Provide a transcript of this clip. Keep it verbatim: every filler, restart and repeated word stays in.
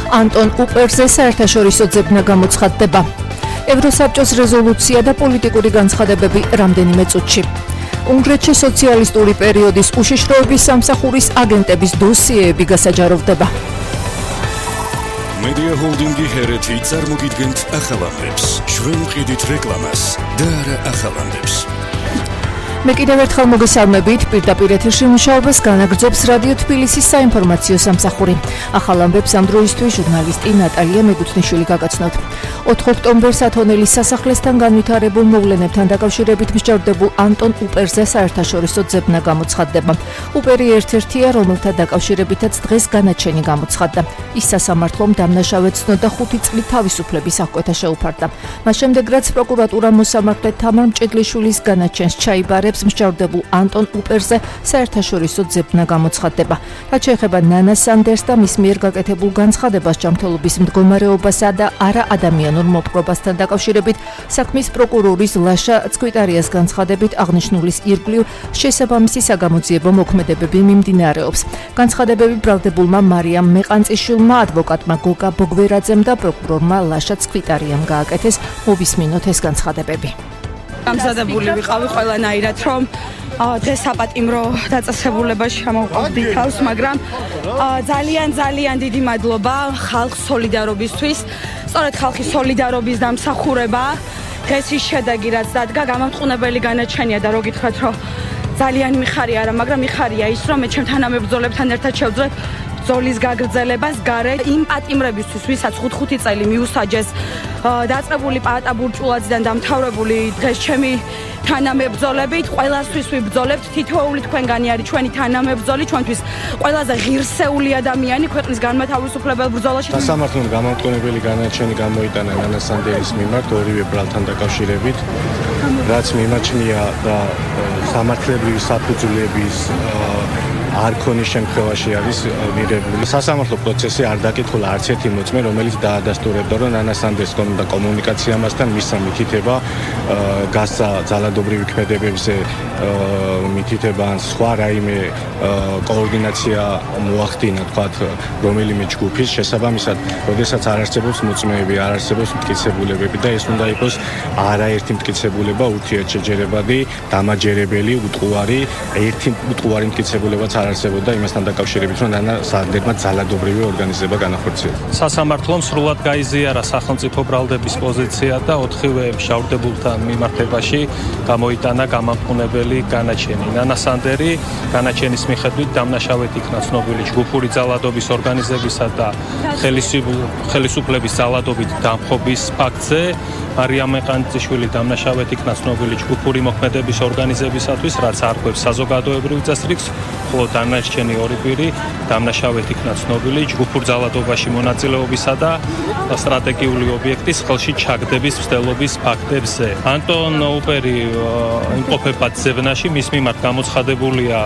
ანტონ უპერზე საერთაშორისო ძებნა გამოცხადდება. ევროსაბჭოს რეზოლუცია და პოლიტიკური განცხადებები რამდენიმე წუთში. უნგრეთში სოციალისტური პერიოდის უშიშროების სამსახურის აგენტების დოსიეები გასაჯაროვდება. Media Holding-ი ჰერეთი წარმოგიდგენთ ახალ ამბებს. ჩვენ ვყიდით რეკლამას და არა ახალ ამბებს. მე კიდევ ერთხელ მოგესალმებით, პირდაპირ ეთერში მუშაობას განაგრძობს რადიო თბილისის საინფორმაციო სამსახური. ახალ ამბებს ამ დროისთვის ჟურნალისტი ნატალია მეგუთნიშვილი გაგაცნობთ. ოთხ ოქტომბერს ათონელის სასახლესთან განვითარებულ მოვლენებთან დაკავშირებით მსჯავრდებულ ანტონ უპერზე საერთაშორისო ძებნა გამოცხადდება. უპერი ერთ-ერთია, რომელთა დაკავშირებითაც დღეს განაჩენი გამოცხადდა. ის სასამართლომ დამნაშავედ ცნოდა ხუთი წლით თავისუფლების აღკვეთა შეუფარდა. მას შემდეგ, რაც პროკურატურა მოსამართლე თამარ მჭედლიშვილის განაჩენს ჩაიბარებს, მსჯავრდებულ ანტონ უპერზე საერთაშორისო ძებნა გამოცხადდება. რაც შეეხება ნანა სანდერსს და მის მიერ გაკეთებულ განცხადებას ჯანმრთელობის მდგომარეობასა და არა ადამიანურ მოპყრობასთან დაკავშირებით, საქმის პროკურორის ლაშა ცკვიტარიას განცხადებით აღნიშნულის ირგვლივ შესაბამისი საგამოძიებო მოქმედებები მიმდინარეობს. განცხადებები ბრალდებულმა მარიამ მეყანწიშვილმა, ადვოკატმა გოგა ბოგვერაძემ და პროკურორმა ლაშა ცკვიტარიამ გააკეთეს. მოვისმინოთ ეს განცხადებები. გამზადებული ვიყავი ყველანაირად, რომ დღეს საპატიმრო დაწესებულებაში ჩამოვყავდი თავს, მაგრამ ძალიან ძალიან დიდი მადლობა ხალხს სოლიდარობისთვის. სწორედ ხალხის სოლიდარობის დამსახურება დღეს ის შედეგი, რაც დადგა, გამამტყუნებელი განაჩენია და რო გითხრათ, რომ ძალიან მიხარია, არა, მაგრამ მიხარია ის, რომ მე ჩემ თანამებრძოლებთან ერთად შევძლებთ ბრძოლის გაგრძელებას გარეთ იმ პატიმრებისთვის, ვისაც ხუთ-ხუთი წელი მიუსაჯეს დაწყებული პაატა ბურჭულაძიდან დამთავრებული დღეს ჩემი თანამებრძოლებით, ყველასთვის ვიბრძოლებთ, თითოეული თქვენგანი არის ჩვენი თანამებრძოლი, ჩვენთვის ყველაზე ღირსეული ადამიანი ქვეყნის განმათავისუფლებელ ბრძოლაში. სასამართლომ გამამტყუნებელი განაჩენი გამოიტანა ნანა სანდერის მიმართ ორივე ბრალთან დაკავშირებით, რაც მიმაჩნია და სამართლებრივი საფუძვლების არ ქონის შემთხვევაში არის მიღებული. სასამართლო პროცესი არ დაკითხულა არც ერთი მოწმე, რომელიც დაადასტურებდა, რომ ნანა სანდერს ჰქონდა კომუნიკაცია მასთან, მისცა მითითება, გასცა ძალადობრივი ქმედებებზე მითითება ან სხვა რაიმე კოორდინაცია მოახდინა, თქვათ, რომელიმე ჯგუფის შესაბამისად, როდესაც არ არსებობს მოწმეები, არ არსებობს მტკიცებულებები და ეს უნდა იყოს არაერთი მტკიცებულება, ურთიერთშეჯერებადი, დამაჯერებელი, უტყუარი, ერთი უტყუარი მტკიცებულებაც არ არსებობდა იმასთან დაკავშირებით, რომ ნანა სანდერმა ძალადობრივი ორგანიზება განახორციელა. სასამართლომ სრულად გაიზიარა სახელმწიფო ბრალდების პოზიცია და ოთხივე მსჯავრდებულთა მიმართებაში გამოიტანა გამამტყუნებელი განაჩენი. ნანა სანდერი განაჩენის მიხედვით დამნაშავედ იქნა ცნობილი ჯგუფური ძალადობის ორგანიზებისა და ხელისუფლების ძალადობით დამხობის ფაქტზე. მარიამ მეყანწიშვილი დამნაშავედ იქნა ცნობილი ჯგუფური მოქმედების ორგანიზებისათვის, რაც არკვევს საზოგადოებრივ წესრიგს, ხოლო დანარჩენი ორი პირი დამნაშავედ იქნა ცნობილი ჯგუფურ ძალადობაში მონაწილეობისა და სტრატეგიული ობიექტის ხელში ჩაგდების მცდელობის ფაქტებზე. ანტონ უპერი იმყოფება ძებნაში, მის მიმართ გამოცხადებულია